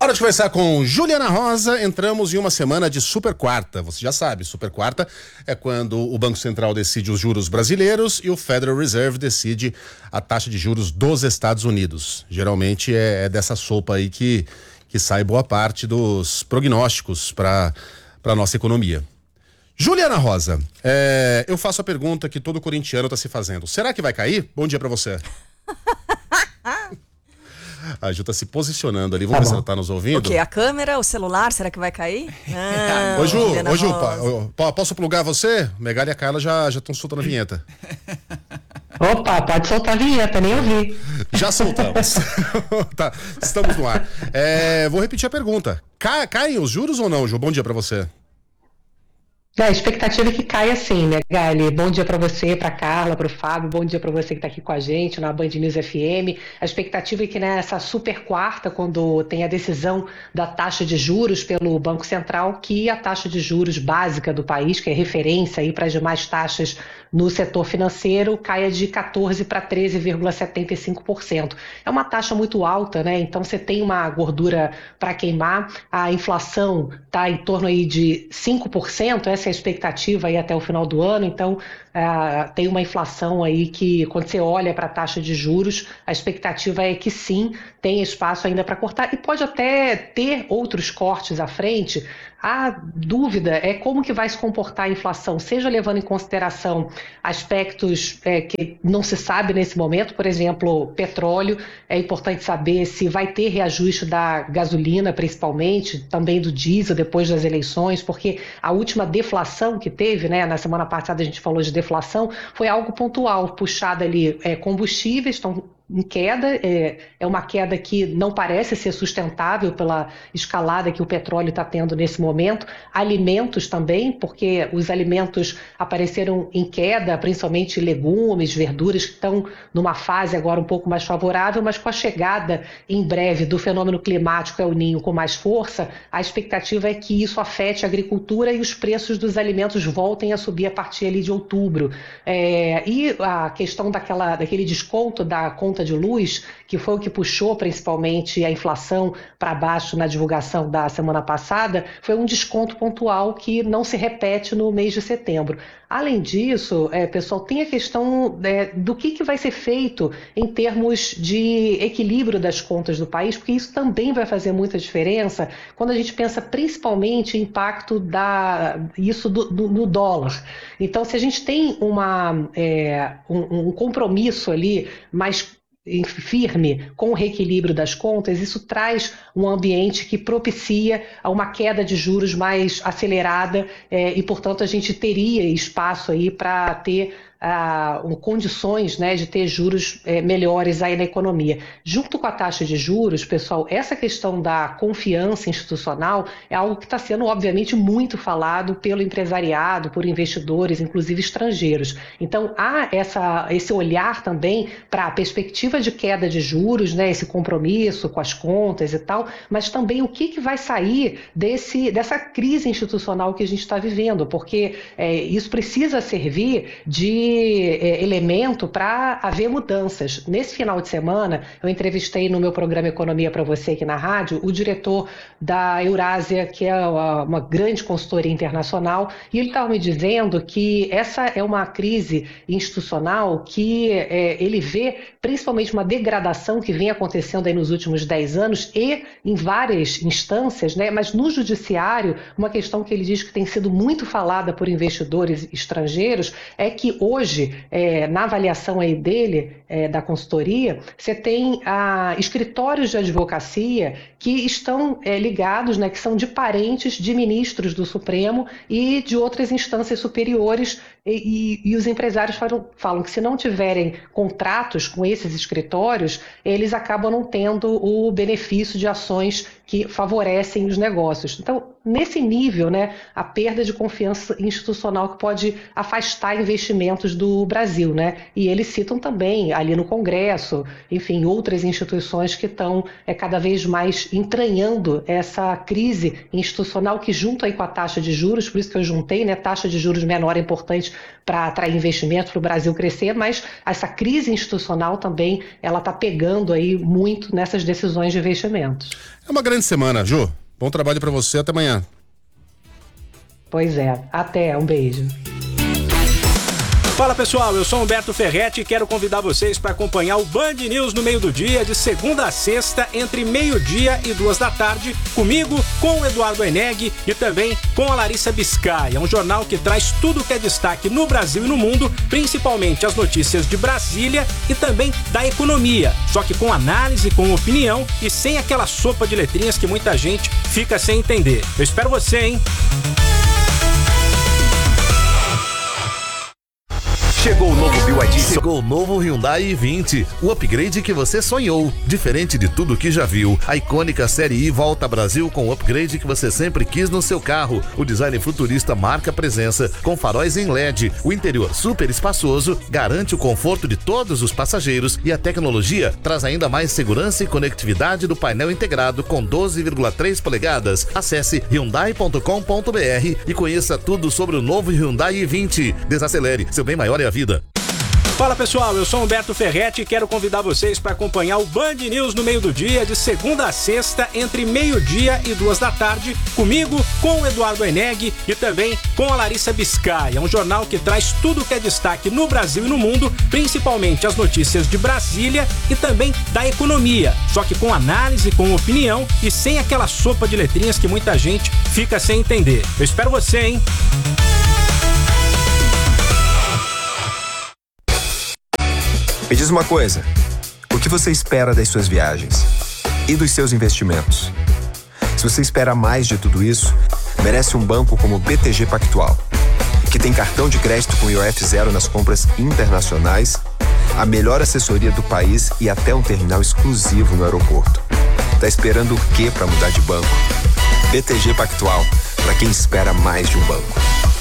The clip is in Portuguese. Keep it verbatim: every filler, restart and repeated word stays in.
Hora de conversar com Juliana Rosa. Entramos em uma semana de super quarta. Você já sabe, super quarta é quando o Banco Central decide os juros brasileiros e o Federal Reserve decide a taxa de juros dos Estados Unidos. Geralmente é, é dessa sopa aí que, que sai boa parte dos prognósticos para a nossa economia. Juliana Rosa, é, eu faço a pergunta que todo corintiano está se fazendo. Será que vai cair? Bom dia para você. A Ju tá se posicionando ali, vamos tá ver se ela tá nos ouvindo. O quê? A câmera, o celular, será que vai cair? Ah, ô Ju, ô Ju pa, posso plugar você? Megali e a Carla já estão soltando a vinheta. Opa, pode soltar a vinheta, nem ouvi. Já soltamos. Tá, estamos no ar. É, vou repetir a pergunta. Ca, caem os juros ou não, Ju? Bom dia pra você. A expectativa é que caia sim, né, Gali? Bom dia para você, para Carla, para o Fábio, bom dia para você que está aqui com a gente na Band News F M. A expectativa é que nessa super quarta, quando tem a decisão da taxa de juros pelo Banco Central, que a taxa de juros básica do país, que é referência aí para as demais taxas no setor financeiro, caia de quatorze para treze vírgula setenta e cinco por cento. É uma taxa muito alta, né? Então você tem uma gordura para queimar, a inflação está em torno aí de cinco por cento, essa é a expectativa aí até o final do ano, então uh, tem uma inflação aí que, quando você olha para a taxa de juros, a expectativa é que sim, tem espaço ainda para cortar e pode até ter outros cortes à frente. A dúvida é como que vai se comportar a inflação, seja levando em consideração aspectos é, que não se sabe nesse momento, por exemplo, petróleo, é importante saber se vai ter reajuste da gasolina, principalmente, também do diesel depois das eleições, porque a última deflação que teve, né, na semana passada a gente falou de deflação, foi algo pontual, puxada ali, é, combustíveis estão em queda, é, é uma queda que não parece ser sustentável pela escalada que o petróleo está tendo nesse momento. Alimentos também, porque os alimentos apareceram em queda, principalmente legumes, verduras, que estão numa fase agora um pouco mais favorável, mas com a chegada em breve do fenômeno climático El Niño com mais força, a expectativa é que isso afete a agricultura e os preços dos alimentos voltem a subir a partir ali de outubro. É, e a questão daquela, daquele desconto da conta de luz, que foi o que puxou principalmente a inflação para baixo na divulgação da semana passada, foi um desconto pontual que não se repete no mês de setembro. Além disso, é, pessoal, tem a questão é, do que, que vai ser feito em termos de equilíbrio das contas do país, porque isso também vai fazer muita diferença quando a gente pensa principalmente em impacto da, isso do, do, no dólar. Então, se a gente tem uma, é, um, um compromisso ali mais firme com o reequilíbrio das contas, isso traz um ambiente que propicia a uma queda de juros mais acelerada é, e, portanto, a gente teria espaço aí para ter Uh, condições, né, de ter juros é, melhores aí na economia. Junto com a taxa de juros, pessoal, essa questão da confiança institucional é algo que está sendo, obviamente, muito falado pelo empresariado, por investidores, inclusive estrangeiros. Então, há essa, esse olhar também para a perspectiva de queda de juros, né, esse compromisso com as contas e tal, mas também o que, que vai sair desse, dessa crise institucional que a gente está vivendo, porque é, isso precisa servir de elemento para haver mudanças. Nesse final de semana, eu entrevistei no meu programa Economia para Você aqui na rádio, o diretor da Eurásia, que é uma grande consultoria internacional, e ele estava me dizendo que essa é uma crise institucional que é, ele vê principalmente uma degradação que vem acontecendo aí nos últimos dez anos e em várias instâncias, né? Mas no judiciário, uma questão que ele diz que tem sido muito falada por investidores estrangeiros é que hoje Hoje, é, na avaliação aí dele, é, da consultoria, você tem ah, escritórios de advocacia que estão é, ligados, né, que são de parentes de ministros do Supremo e de outras instâncias superiores, e, e, e os empresários falam, falam que se não tiverem contratos com esses escritórios, eles acabam não tendo o benefício de ações que favorecem os negócios. Então, nesse nível, né, a perda de confiança institucional que pode afastar investimentos do Brasil, né? E eles citam também ali no Congresso, enfim, outras instituições que estão é, cada vez mais entranhando essa crise institucional que junto aí com a taxa de juros, por isso que eu juntei, né, taxa de juros menor é importante para atrair investimento, para o Brasil crescer, mas essa crise institucional também, ela está pegando aí muito nessas decisões de investimentos. É uma grande excelente semana, Ju. Bom trabalho para você, até amanhã. Pois é, até, um beijo. Fala pessoal, eu sou Humberto Ferretti e quero convidar vocês para acompanhar o Band News no meio do dia, de segunda a sexta, entre meio-dia e duas da tarde, comigo, com o Eduardo Eneg e também com a Larissa Biscay. É um jornal que traz tudo que é destaque no Brasil e no mundo, principalmente as notícias de Brasília e também da economia, só que com análise, com opinião e sem aquela sopa de letrinhas que muita gente fica sem entender. Eu espero você, hein? Chegou o novo B Y D, chegou o novo Hyundai i vinte, o upgrade que você sonhou. Diferente de tudo que já viu, a icônica Série I volta ao Brasil com o upgrade que você sempre quis no seu carro. O design futurista marca presença, com faróis em L E D. O interior super espaçoso garante o conforto de todos os passageiros e a tecnologia traz ainda mais segurança e conectividade do painel integrado com doze vírgula três polegadas. Acesse hyundai ponto com ponto b r e conheça tudo sobre o novo Hyundai i vinte. Desacelere, seu bem maior é a vida. Fala pessoal, eu sou Humberto Ferretti e quero convidar vocês para acompanhar o Band News no meio do dia, de segunda a sexta, entre meio-dia e duas da tarde, comigo, com o Eduardo Eneg e também com a Larissa Biscay. É um jornal que traz tudo que é destaque no Brasil e no mundo, principalmente as notícias de Brasília e também da economia, só que com análise, com opinião e sem aquela sopa de letrinhas que muita gente fica sem entender. Eu espero você, hein? Me diz uma coisa, o que você espera das suas viagens? E dos seus investimentos? Se você espera mais de tudo isso, merece um banco como o B T G Pactual, que tem cartão de crédito com I O F zero nas compras internacionais, a melhor assessoria do país e até um terminal exclusivo no aeroporto. Tá esperando o quê para mudar de banco? B T G Pactual, para quem espera mais de um banco.